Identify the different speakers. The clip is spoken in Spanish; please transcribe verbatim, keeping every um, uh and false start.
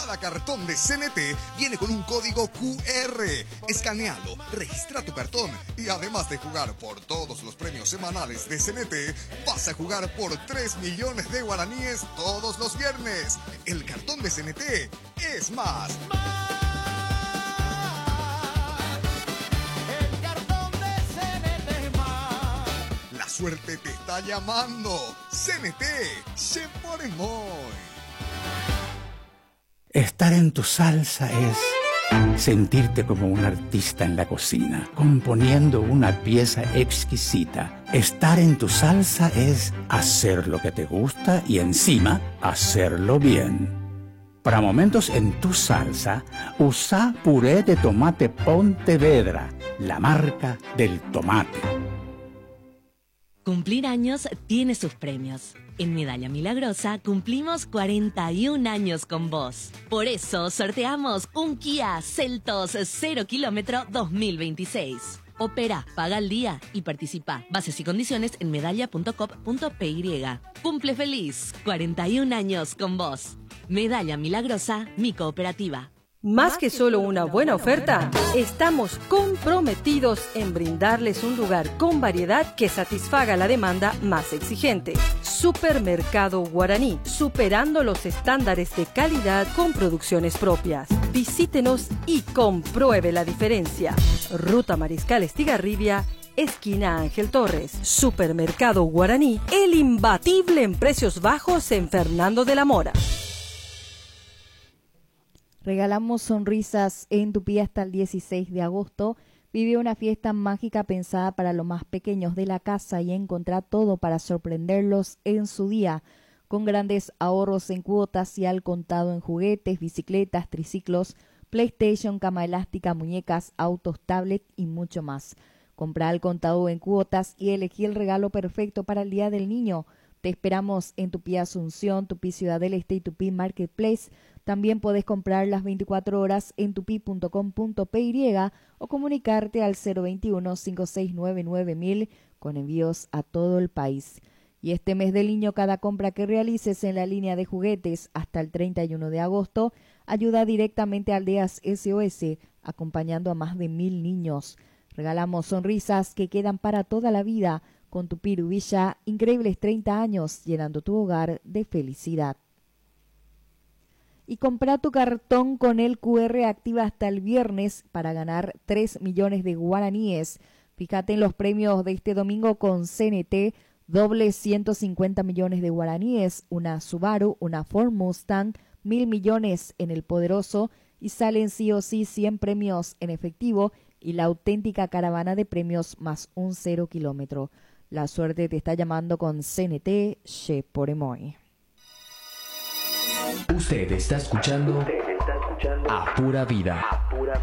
Speaker 1: Cada cartón de C N T viene con un código Q R. Escanealo, registra tu cartón y además de jugar por todos los premios semanales de C N T, vas a jugar por tres millones de guaraníes todos los viernes. El cartón de C N T es más.
Speaker 2: El cartón de C N T es más.
Speaker 1: La suerte te está llamando. C N T, se pone muy.
Speaker 3: Estar en tu salsa es sentirte como un artista en la cocina, componiendo una pieza exquisita. Estar en tu salsa es hacer lo que te gusta y encima hacerlo bien. Para momentos en tu salsa, usa puré de tomate Pontevedra, la marca del tomate.
Speaker 4: Cumplir años tiene sus premios. En Medalla Milagrosa cumplimos cuarenta y un años con vos. Por eso sorteamos un Kia Seltos cero kilómetro dos mil veintiséis. Opera, paga al día y participa. Bases y condiciones en medalla punto com punto p y. Cumple feliz, cuarenta y un años con vos. Medalla Milagrosa, mi cooperativa.
Speaker 5: Más que solo una buena oferta, estamos comprometidos en brindarles un lugar con variedad que satisfaga la demanda más exigente. Supermercado Guaraní, superando los estándares de calidad con producciones propias. Visítenos y compruebe la diferencia. Ruta Mariscal Estigarribia, esquina Ángel Torres. Supermercado Guaraní, el imbatible en precios bajos en Fernando de la Mora.
Speaker 6: Regalamos sonrisas en Tupí hasta el dieciséis de agosto. Vive una fiesta mágica pensada para los más pequeños de la casa y encontrá todo para sorprenderlos en su día, con grandes ahorros en cuotas y al contado en juguetes, bicicletas, triciclos, PlayStation, cama elástica, muñecas, autos, tablet y mucho más. Comprá al contado en cuotas y elegí el regalo perfecto para el Día del Niño. Te esperamos en Tupí Asunción, Tupí Ciudad del Este y Tupí Marketplace. También podés comprar las veinticuatro horas en tupi punto com punto p y o comunicarte al cero veintiuno, cinco seis nueve nueve mil con envíos a todo el país. Y este mes del niño, cada compra que realices en la línea de juguetes hasta el treinta y uno de agosto ayuda directamente a Aldeas S O S, acompañando a más de mil niños. Regalamos sonrisas que quedan para toda la vida con Tupí Villa, increíbles treinta años llenando tu hogar de felicidad. Y compra tu cartón con el Q R activa hasta el viernes para ganar tres millones de guaraníes. Fíjate en los premios de este domingo con C N T, doble ciento cincuenta millones de guaraníes, una Subaru, una Ford Mustang, mil millones en el Poderoso y salen sí o sí cien premios en efectivo y la auténtica caravana de premios más un cero kilómetro. La suerte te está llamando con C N T, Che por Emoy.
Speaker 7: Usted está escuchando, Usted está escuchando a Pura Vida.